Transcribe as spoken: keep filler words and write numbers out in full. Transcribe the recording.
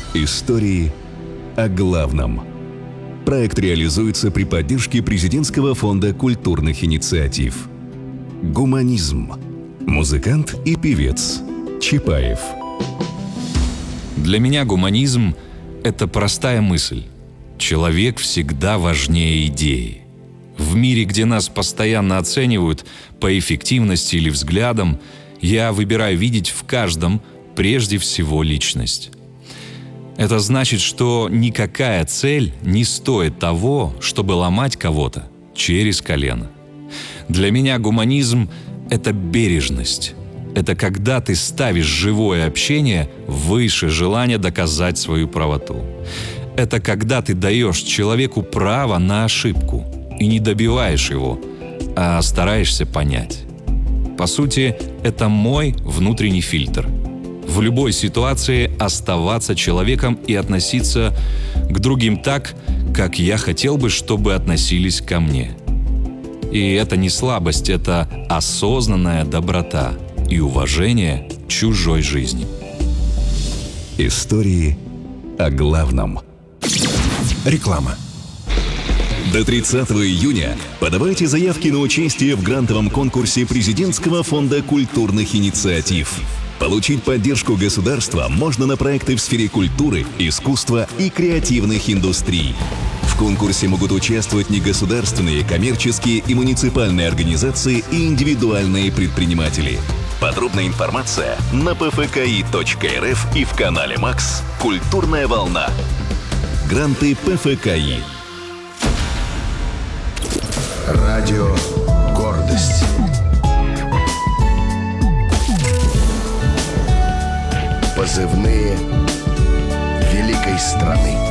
Истории о главном. Проект реализуется при поддержке Президентского фонда культурных инициатив. Гуманизм. Музыкант и певец Чапаев. Для меня гуманизм – это простая мысль. Человек всегда важнее идеи. В мире, где нас постоянно оценивают по эффективности или взглядам, я выбираю видеть в каждом прежде всего личность. Это значит, что никакая цель не стоит того, чтобы ломать кого-то через колено. Для меня гуманизм – это бережность. Это когда ты ставишь живое общение выше желания доказать свою правоту. Это когда ты даешь человеку право на ошибку и не добиваешь его, а стараешься понять. По сути, это мой внутренний фильтр. В любой ситуации оставаться человеком и относиться к другим так, как я хотел бы, чтобы относились ко мне. И это не слабость, это осознанная доброта и уважение чужой жизни. Истории о главном. Реклама. До тридцатого июня подавайте заявки на участие в грантовом конкурсе Президентского фонда культурных инициатив. Получить поддержку государства можно на проекты в сфере культуры, искусства и креативных индустрий. В конкурсе могут участвовать негосударственные, коммерческие и муниципальные организации и индивидуальные предприниматели. Подробная информация на пэ эф ка и точка эр эф и в канале Макс «Культурная волна». Гранты пэ эф ка и. Радио «Гордость». Позывные великой страны.